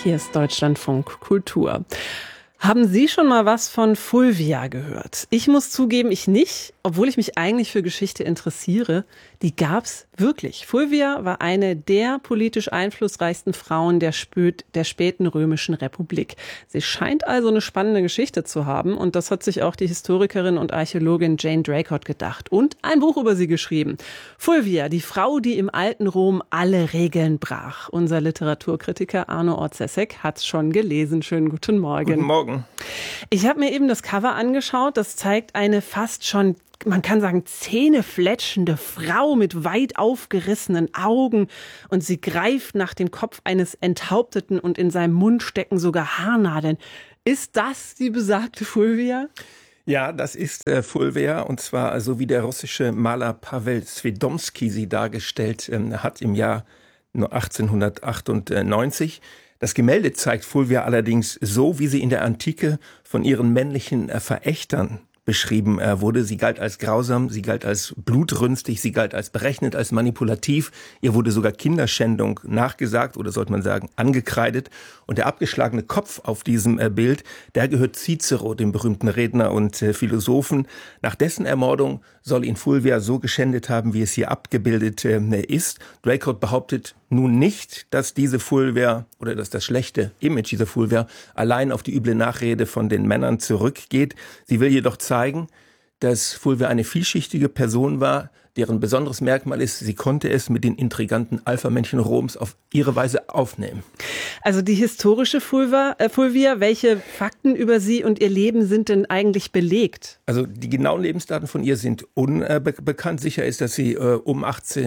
Hier ist Deutschlandfunk Kultur. Haben Sie schon mal was von Fulvia gehört? Ich muss zugeben, ich nicht, obwohl ich mich eigentlich für Geschichte interessiere. Die gab's wirklich. Fulvia war eine der politisch einflussreichsten Frauen der späten Römischen Republik. Sie scheint also eine spannende Geschichte zu haben und das hat sich auch die Historikerin und Archäologin Jane Draycott gedacht und ein Buch über sie geschrieben. Fulvia, die Frau, die im alten Rom alle Regeln brach. Unser Literaturkritiker Arno Orzesek hat's schon gelesen. Schönen guten Morgen. Guten Morgen. Ich habe mir eben das Cover angeschaut. Das zeigt eine fast schon, man kann sagen, zähnefletschende Frau mit weit aufgerissenen Augen. Und sie greift nach dem Kopf eines Enthaupteten und in seinem Mund stecken sogar Haarnadeln. Ist das die besagte Fulvia? Ja, das ist Fulvia, und zwar so wie der russische Maler Pawel Swedomski sie dargestellt hat im Jahr 1898. Das Gemälde zeigt Fulvia allerdings so, wie sie in der Antike von ihren männlichen Verächtern beschrieben wurde. Sie galt als grausam, sie galt als blutrünstig, sie galt als berechnet, als manipulativ. Ihr wurde sogar Kinderschändung nachgesagt oder sollte man sagen angekreidet. Und der abgeschlagene Kopf auf diesem Bild, der gehört Cicero, dem berühmten Redner und Philosophen. Nach dessen Ermordung soll ihn Fulvia so geschändet haben, wie es hier abgebildet ist. Draycott behauptet nun nicht, dass diese Fulvia oder dass das schlechte Image dieser Fulvia allein auf die üble Nachrede von den Männern zurückgeht. Sie will jedoch zeigen, dass Fulvia eine vielschichtige Person war, deren besonderes Merkmal ist, sie konnte es mit den intriganten Alpha-Männchen Roms auf ihre Weise aufnehmen. Also die historische Fulvia, welche Fakten über sie und ihr Leben sind denn eigentlich belegt? Also die genauen Lebensdaten von ihr sind unbekannt. Sicher ist, dass sie um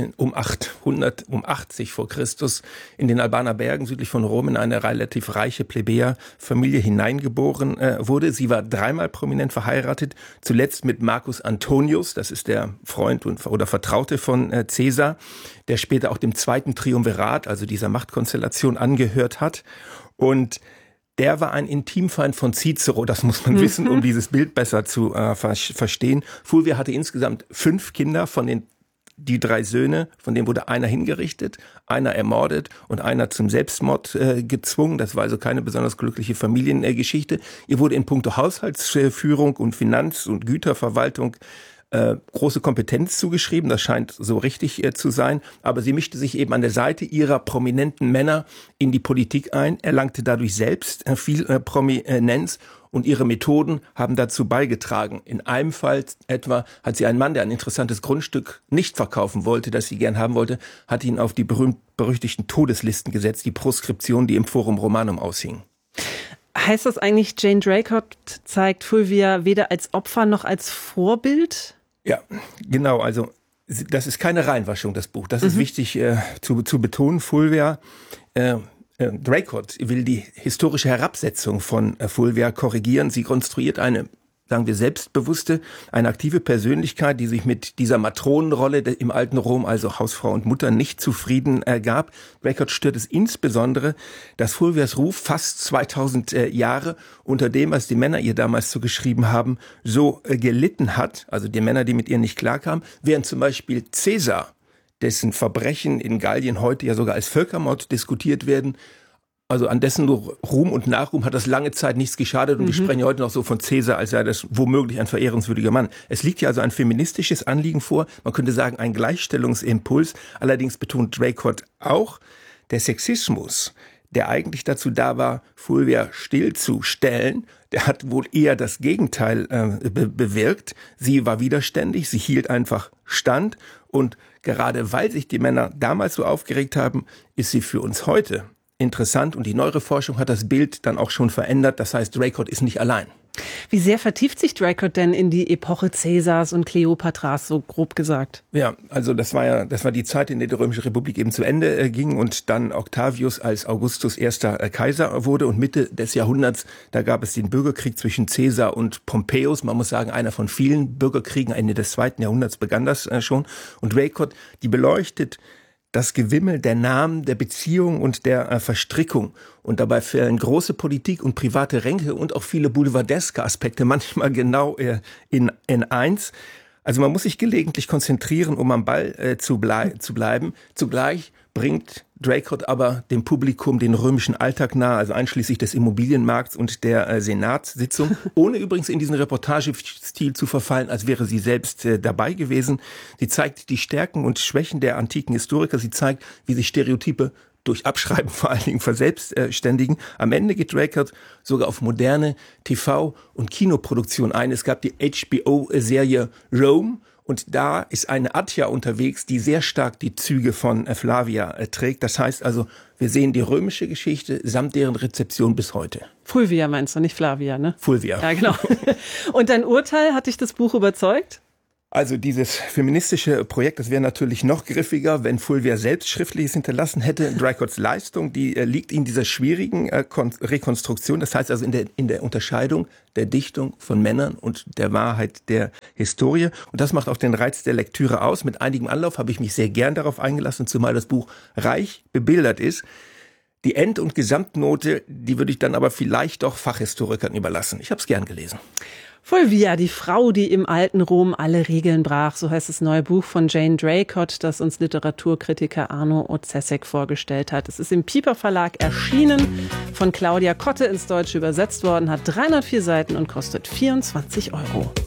880 vor Christus in den Albaner Bergen südlich von Rom in eine relativ reiche Plebejerfamilie hineingeboren wurde. Sie war dreimal prominent verheiratet, zuletzt mit Marcus Antonius, das ist der Freund oder Vertraute von Caesar, der später auch dem zweiten Triumvirat, also dieser Machtkonstellation, angehört hat. Und der war ein Intimfeind von Cicero, das muss man wissen, um dieses Bild besser zu verstehen. Fulvia hatte insgesamt 5 Kinder, die 3 Söhne, von denen wurde einer hingerichtet, einer ermordet und einer zum Selbstmord gezwungen. Das war also keine besonders glückliche Familiengeschichte. Ihr wurde in puncto Haushaltsführung und Finanz- und Güterverwaltung große Kompetenz zugeschrieben, das scheint so richtig zu sein, aber sie mischte sich eben an der Seite ihrer prominenten Männer in die Politik ein, erlangte dadurch selbst viel Prominenz und ihre Methoden haben dazu beigetragen. In einem Fall etwa hat sie einen Mann, der ein interessantes Grundstück nicht verkaufen wollte, das sie gern haben wollte, hat ihn auf die berühmt-berüchtigten Todeslisten gesetzt, die Proskription, die im Forum Romanum aushing. Heißt das eigentlich, Jane Draycott zeigt Fulvia weder als Opfer noch als Vorbild? Ja, genau. Also das ist keine Reinwaschung, das Buch. Das ist wichtig zu betonen. Fulvia, Draycott will die historische Herabsetzung von Fulvia korrigieren. Sie konstruiert eine, sagen wir, selbstbewusste, eine aktive Persönlichkeit, die sich mit dieser Matronenrolle im alten Rom, also Hausfrau und Mutter, nicht zufrieden gab. Draycott stört es insbesondere, dass Fulvias Ruf fast 2000 Jahre unter dem, was die Männer ihr damals zugeschrieben haben, so gelitten hat, also die Männer, die mit ihr nicht klarkamen, während zum Beispiel Caesar, dessen Verbrechen in Gallien heute ja sogar als Völkermord diskutiert werden, also an dessen Ruhm und Nachruhm hat das lange Zeit nichts geschadet und wir sprechen ja heute noch so von Caesar, als sei das womöglich ein verehrenswürdiger Mann. Es liegt ja also ein feministisches Anliegen vor, man könnte sagen ein Gleichstellungsimpuls, allerdings betont Draycott auch, der Sexismus, der eigentlich dazu da war, Fulvia stillzustellen, der hat wohl eher das Gegenteil bewirkt. Sie war widerständig, sie hielt einfach stand und gerade weil sich die Männer damals so aufgeregt haben, ist sie für uns heute interessant und die neuere Forschung hat das Bild dann auch schon verändert. Das heißt, Draycott ist nicht allein. Wie sehr vertieft sich Draycott denn in die Epoche Cäsars und Kleopatras, so grob gesagt? Ja, also das war die Zeit, in der die Römische Republik eben zu Ende ging und dann Octavius als Augustus erster Kaiser wurde und Mitte des Jahrhunderts, da gab es den Bürgerkrieg zwischen Caesar und Pompeius. Man muss sagen, einer von vielen Bürgerkriegen, Ende des 2. Jahrhunderts begann das schon. Und Draycott, die beleuchtet das Gewimmel der Namen, der Beziehung und der Verstrickung. Und dabei fällen große Politik und private Ränke und auch viele boulevardeske Aspekte manchmal genau in eins. Also man muss sich gelegentlich konzentrieren, um am Ball zu bleiben. Zugleich bringt Draycott aber dem Publikum den römischen Alltag nahe, also einschließlich des Immobilienmarkts und der Senatssitzung, ohne übrigens in diesen Reportagestil zu verfallen, als wäre sie selbst dabei gewesen. Sie zeigt die Stärken und Schwächen der antiken Historiker. Sie zeigt, wie sich Stereotype durch Abschreiben vor allen Dingen verselbstständigen. Am Ende geht Draycott sogar auf moderne TV- und Kinoproduktion ein. Es gab die HBO-Serie Rome. Und da ist eine Attia unterwegs, die sehr stark die Züge von Flavia trägt. Das heißt also, wir sehen die römische Geschichte samt deren Rezeption bis heute. Fulvia meinst du, nicht Flavia, ne? Fulvia. Ja, genau. Und dein Urteil, hat dich das Buch überzeugt? Also dieses feministische Projekt, das wäre natürlich noch griffiger, wenn Fulvia selbst Schriftliches hinterlassen hätte. Draycotts Leistung, die liegt in dieser schwierigen Rekonstruktion. Das heißt also in der Unterscheidung der Dichtung von Männern und der Wahrheit der Historie. Und das macht auch den Reiz der Lektüre aus. Mit einigem Anlauf habe ich mich sehr gern darauf eingelassen, zumal das Buch reich bebildert ist. Die End- und Gesamtnote, die würde ich dann aber vielleicht doch Fachhistorikern überlassen. Ich habe es gern gelesen. Fulvia, die Frau, die im alten Rom alle Regeln brach, so heißt das neue Buch von Jane Draycott, das uns Literaturkritiker Arno Otzesek vorgestellt hat. Es ist im Piper Verlag erschienen, von Claudia Kotte ins Deutsche übersetzt worden, hat 304 Seiten und kostet 24 €.